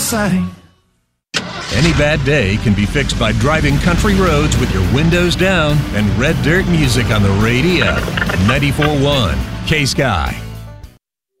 sight. Any bad day can be fixed by driving country roads with your windows down and red dirt music on the radio. 94.1 K-Sky.